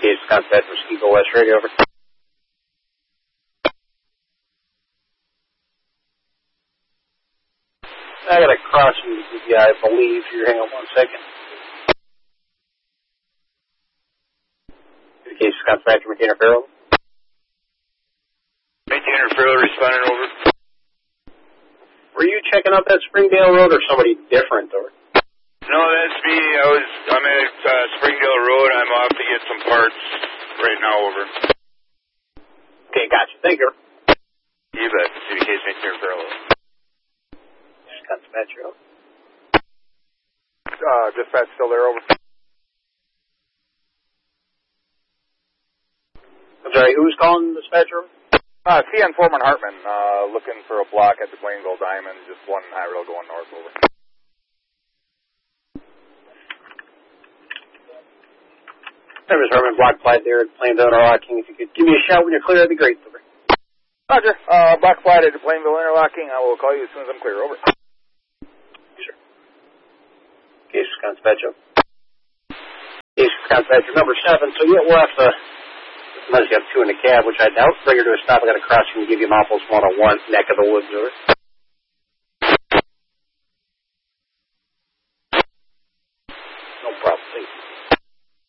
Case contact for Eagle West Radio, over. I got a crossing with you, I believe. Here, hang on 1 second. Case contact for Maintainer Farrell. Maintainer Farrell responding, over. Were you checking out that Springdale Road or somebody different, or? No, that's me. I'm at Springdale Road. I'm off to get some parts right now, over. Okay, gotcha. Thank you. You bet. City Case Maintainer Farrell. Dispatch, over. Dispatch still there, over. I'm sorry, who's calling the dispatcher? CN Foreman Hartman, looking for a block at the Plainville Diamond, just one high rail going north, over. Hey, Mr. Hartman, block flight there at Plainville Interlocking. If you could give me a shout when you're clear, that'd be great, over. Roger. Block flight at the Plainville Interlocking. I will call you as soon as I'm clear, over. Sure. Case dispatch, over. Case dispatch number 7. So yeah, we'll have to. Unless you have 2 in the cab, which I doubt, bring her to a stop. I got to cross you and give you Mopples 101 neck of the woods, over.